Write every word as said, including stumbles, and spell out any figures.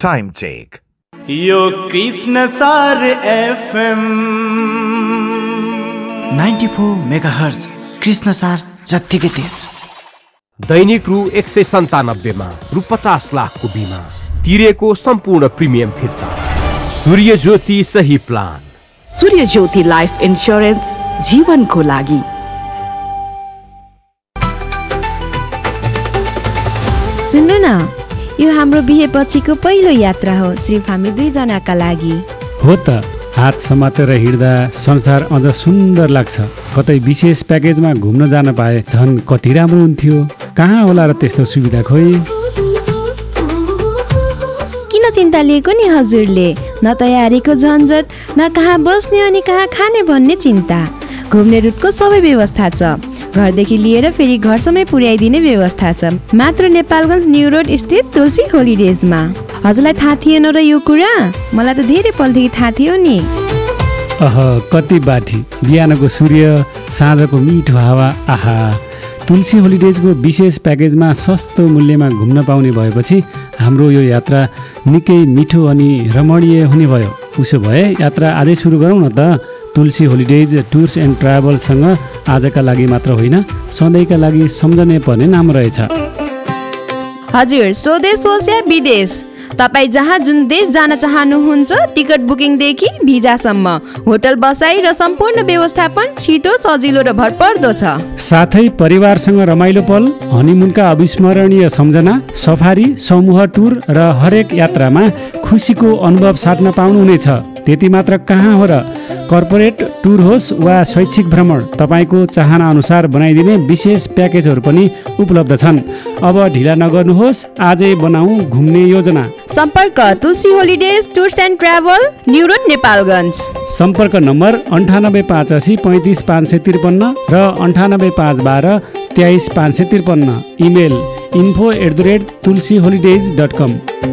Time check. यो कृष्ण सार FM ninety four megahertz Krishna सार जत्तिकै तेज। दैनिक रु एक सय सन्तानब्बेमा रु पचास लाखको बिमा तिरेको सम्पूर्ण प्रिमियम फिर्ता। सूर्य ज्योति सही प्लान। सूर्य ज्योति लाइफ इन्स्योरेन्स जीवनको लागि। सुन्नु न, यो हाम्रो बिहेपछिको पहिलो यात्रा हो, सिर्फ हामी दुईजनाका लागि। हो त, हात समातेर हिँड्दा संसार अझ सुन्दर लाग्छ। कतै विशेष प्याकेजमा घुम्न जान पाए झन् कति राम्रो हुन्थ्यो। कहाँ होला र त्यस्तो सुविधा खोइ। किन चिन्ता लिएको नि हजुरले? न तयारीको झन्झट, न कहाँ बस्ने अनि कहाँ खाने भन्ने चिन्ता। घुम्ने रुटको सबै व्यवस्था छ। घरदेखि लिएर फेरि घरसम्मै पुर्याइदिने व्यवस्था छ, मात्र नेपालगञ्ज न्यू रोड स्थित तुलसी होलिडेजमा। हजुरलाई थाहा थिएन र यो कुरा? मलाई त धेरै पलदेखि थाहा थियो नि। अह, कति बाठी। बिहानको सूर्य, साँझको मिठो हावा। आहा, तुलसी होलिडेजको विशेष प्याकेजमा सस्तो मूल्यमा घुम्न पाउने भएपछि हाम्रो यो यात्रा निकै मिठो अनि रमणीय हुने भयो। उसो भए यात्रा आजै सुरु गरौँ न त। तुलसी होलिडेज टुर्स एन्ड ट्राभल्ससँग आजका लागि मात्र होइन, सधैँका लागि सम्झनै पर्ने नाम रहेछ। हजुर, स्वदेश होस् या विदेश, तपाईँ जहाँ जुन देश जान चाहनुहुन्छ, टिकट बुकिङदेखि भिजासम्म, होटल बसाई र सम्पूर्ण व्यवस्थापन छिटो, सजिलो र भरपर्दो छ। साथै परिवारसँग रमाइलो पल, हनिमुनका अविस्मरणीय सम्झना, सफारी, समूह टुर र हरेक यात्रामा खुसीको अनुभव साट्न पाउनुहुनेछ। त्यति मात्र कहाँ हो र, कर्पोरेट टुर होस् वा शैक्षिक भ्रमण, तपाईँको चाहना अनुसार बनाइदिने विशेष प्याकेजहरू पनि उपलब्ध छन्। अब ढिला नगर्नुहोस्, आजै बनाऊ घुम्ने योजना। सम्पर्क तुलसी holidays tours and travel, new road, Nepalgunj. सम्पर्क नम्बर अन्ठानब्बे पाँच असी पैँतिस पाँच सय त्रिपन्न र अन्ठानब्बे पाँच बाह्र तेइस पाँच सय त्रिपन्न। Email info at the rate Tulsi holidays dot com.